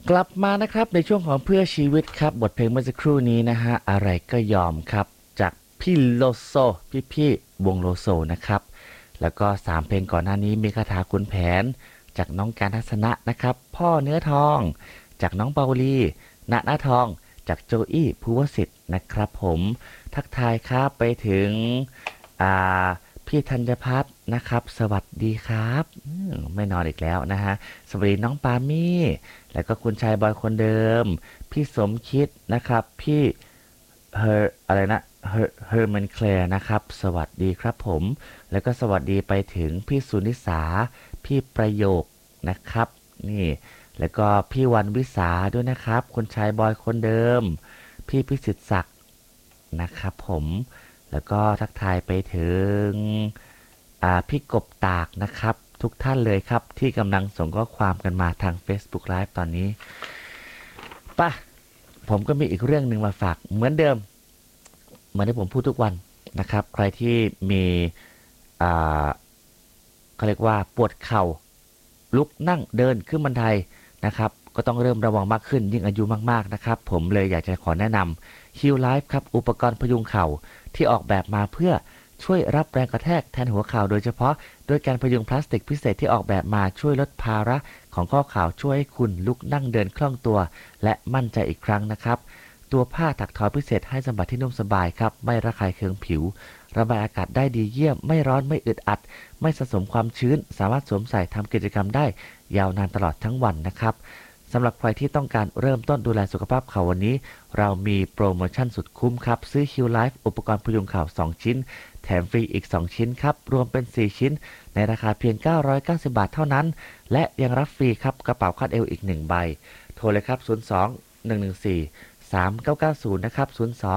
กลับมานะครับในช่วงของเพื่อชีวิตครับบทเพลงเมื่อสักครู่นี้นะฮะอะไรก็ยอมครับจากพี่โลโซพี่วงโลโซนะครับแล้วก็3เพลงก่อนหน้านี้มีคาถาขุนแผนจากน้องการทัศนะนะครับพ่อเนื้อทองจากน้องเปาลีณหน้าทองจากโจอี้ภูวสิทธิ์นะครับผมทักทายครับไปถึงอ่าพี่ธัญพัฒน์นะครับสวัสดีครับไม่นอนอีกแล้วนะฮะสวัสดีน้องปามี่ แล้วก็คุณชายบอยคนเดิม พี่สมคิดนะครับ พี่เฮออะไรนะเฮอร์แมนแคลร์นะครับ สวัสดีครับผม แล้วก็สวัสดีไปถึงพี่สุนิสา พี่ประโยคนะครับ นี่ แล้วก็พี่วันวิสาด้วยนะครับ คุณชายบอยคนเดิม พี่พิสิทธิ์ศักดิ์นะครับผม แล้วก็ทักทายไปถึงพี่กบตากนะครับทุกท่านเลยครับที่กำลังส่งข้อความกันมาทาง Facebook Live ตอนนี้ป่ะผมก็มีอีกเรื่องหนึ่งมาฝากเหมือนเดิมเหมือนที่ผมพูดทุกวันนะครับใครที่มีอ่าเขาเรียกว่าปวดเข่าลุกนั่งเดินขึ้นบันไดนะครับก็ต้องเริ่มระวังมากขึ้นยิ่งอายุมากๆนะครับผมเลยอยากจะขอแนะนำ Heal Life ครับอุปกรณ์พยุงเข่าที่ออกแบบมาเพื่อช่วยรับแรงกระแทกแทนหัวเข่าโดยเฉพาะโดยการพยุงพลาสติกพิเศษที่ออกแบบมาช่วยลดภาระของข้อเข่าช่วยให้คุณลุกนั่งเดินคล่องตัวและมั่นใจอีกครั้งนะครับตัวผ้าถักทอพิเศษให้สัมผัสที่นุ่มสบายครับไม่ระคายเคืองผิวระบายอากาศได้ดีเยี่ยมไม่ร้อนไม่อึดอัดไม่สะสมความชื้นสามารถสวมใส่ทำกิจกรรมได้ยาวนานตลอดทั้งวันนะครับสำหรับใครที่ต้องการเริ่มต้นดูแลสุขภาพเข่าวันนี้เรามีโปรโมชั่นสุดคุ้มครับซื้อ Heal Life อุปกรณ์พยุงเข่า2ชิ้นแถมฟรีอีก2ชิ้นครับรวมเป็น4ชิ้นในราคาเพียง990บาทเท่านั้นและยังรับฟรีครับกระเป๋าคาดเอวอีก1ใบโทรเลยครับ02 114 3990นะครับ02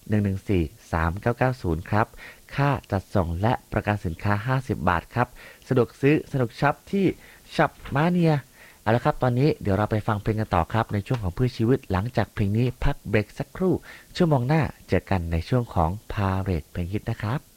114 3990ครับค่าจัดส่งและประกันสินค้า50บาทครับสะดวกซื้อสะดวกช็อปที่ช็อปมาเนียเอาละครับตอนนี้เดี๋ยวเราไปฟังเพลงกันต่อครับในช่วงของเพื่อชีวิตหลังจากเพลงนี้พักเบรกสักครู่ชั่วโมงหน้าเจอกันในช่วงของพาเรดเพลงฮิตนะครับ